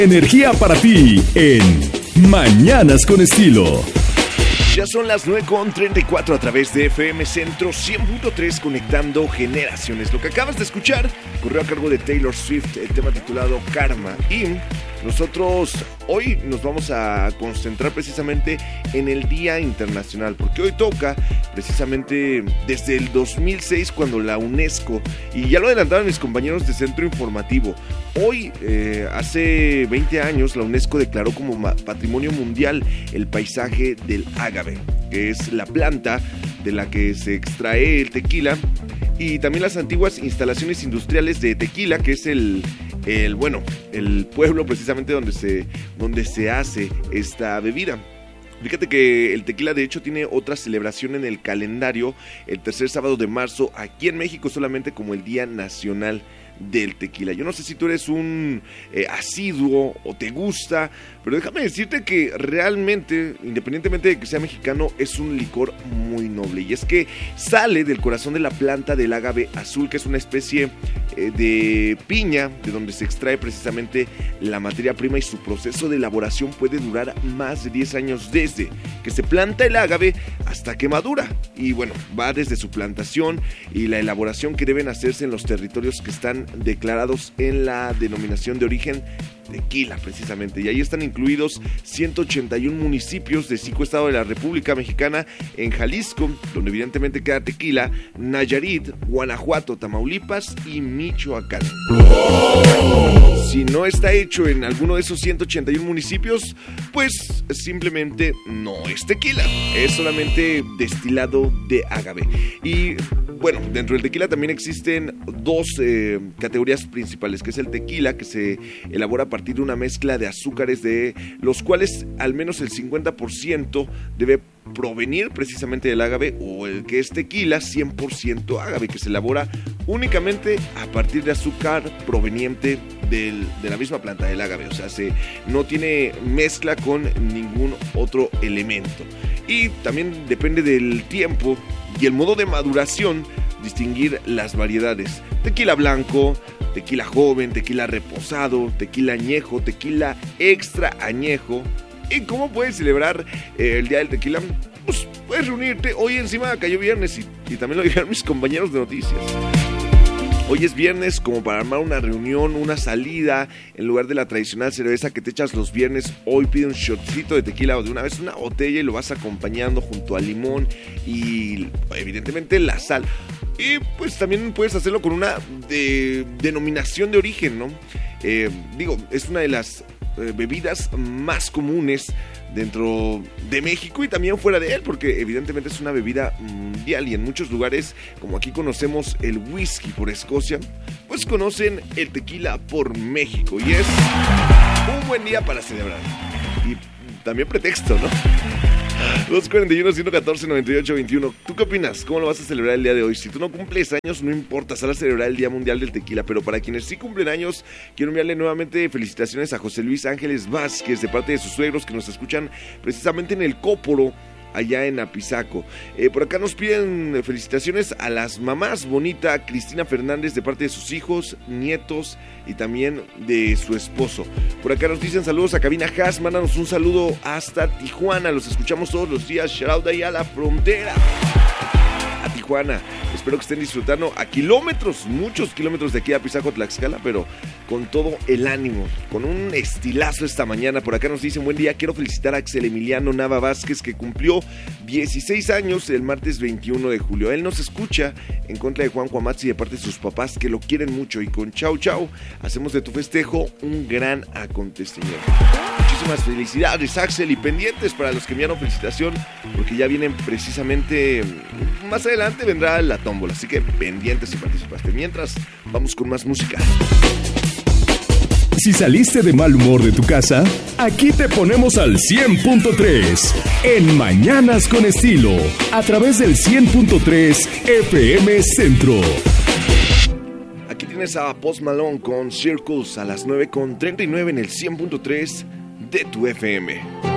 Energía para ti en Mañanas con Estilo. Ya son las 9:34 a través de FM Centro 100.3, conectando generaciones. Lo que acabas de escuchar corrió a cargo de Taylor Swift, el tema titulado Karma. Y nosotros hoy nos vamos a concentrar precisamente en el Día Internacional, porque hoy toca precisamente desde el 2006, cuando la UNESCO, y ya lo adelantaron mis compañeros de Centro Informativo, hoy, hace 20 años, la UNESCO declaró como Patrimonio Mundial el paisaje del ágave, que es la planta de la que se extrae el tequila, y también las antiguas instalaciones industriales de tequila, que es el pueblo precisamente donde se hace esta bebida. Fíjate que el tequila de hecho tiene otra celebración en el calendario, el tercer sábado de marzo, aquí en México solamente como el Día Nacional del Tequila. Yo no sé si tú eres un asiduo o te gusta, pero déjame decirte que realmente, independientemente de que sea mexicano, es un licor muy noble, y es que sale del corazón de la planta del ágave azul, que es una especie de piña de donde se extrae precisamente la materia prima, y su proceso de elaboración puede durar más de 10 años desde que se planta el ágave hasta que madura, y bueno, va desde su plantación y la elaboración que deben hacerse en los territorios que están declarados en la denominación de origen tequila precisamente, y ahí están incluidos 181 municipios de 5 estados de la República Mexicana, en Jalisco, donde evidentemente queda tequila, Nayarit, Guanajuato, Tamaulipas y Michoacán. Si no está hecho en alguno de esos 181 municipios, pues simplemente no es tequila, es solamente destilado de ágave. Y bueno, dentro del tequila también existen dos categorías principales, que es el tequila, que se elabora a partir de una mezcla de azúcares, de los cuales al menos el 50% debe provenir precisamente del ágave, o el que es tequila 100% ágave, que se elabora únicamente a partir de azúcar proveniente de la misma planta del ágave, o sea, no tiene mezcla con ningún otro elemento. Y también depende del tiempo y el modo de maduración distinguir las variedades: tequila blanco, tequila joven, tequila reposado, tequila añejo, tequila extra añejo. ¿Y cómo puedes celebrar el Día del Tequila? Pues puedes reunirte. Hoy encima cayó viernes y también lo dijeron mis compañeros de noticias. Hoy es viernes como para armar una reunión, una salida. En lugar de la tradicional cerveza que te echas los viernes, hoy pide un shotcito de tequila, o de una vez una botella, y lo vas acompañando junto al limón y evidentemente la sal. Y pues también puedes hacerlo con una denominación de origen, ¿no? Es una de las bebidas más comunes dentro de México y también fuera de él, porque evidentemente es una bebida mundial, y en muchos lugares, como aquí conocemos el whisky por Escocia, pues conocen el tequila por México, y es un buen día para celebrar y también pretexto, ¿no? 241-114-98-21. ¿Tú qué opinas? ¿Cómo lo vas a celebrar el día de hoy? Si tú no cumples años, no importa, sal a celebrar el Día Mundial del Tequila. Pero para quienes sí cumplen años, quiero enviarle nuevamente felicitaciones a José Luis Ángeles Vázquez, de parte de sus suegros, que nos escuchan precisamente en el Cóporo, allá en Apizaco. Por acá nos piden felicitaciones a las mamás: Bonita Cristina Fernández, de parte de sus hijos, nietos y también de su esposo. Por acá nos dicen saludos a Cabina Haas, mándanos un saludo hasta Tijuana, los escuchamos todos los días, shout out ahí a la frontera, a Tijuana. Espero que estén disfrutando a kilómetros, muchos kilómetros de aquí a Apizaco, Tlaxcala, pero con todo el ánimo, con un estilazo esta mañana. Por acá nos dicen buen día, quiero felicitar a Axel Emiliano Nava Vázquez, que cumplió 16 años el martes 21 de julio. Él nos escucha en contra de Juan Cuamatzi, de parte de sus papás, que lo quieren mucho, y con Chau Chau hacemos de tu festejo un gran acontecimiento. Muchísimas felicidades, Axel, y pendientes para los que enviaron felicitación, porque ya vienen precisamente más adelante, vendrá la tómbola, así que pendientes si participaste. Mientras, vamos con más música. Si saliste de mal humor de tu casa, aquí te ponemos al 100.3 en Mañanas con Estilo, a través del 100.3 FM Centro. Aquí tienes a Post Malone con Circles a las 9:39 en el 100.3 de tu FM.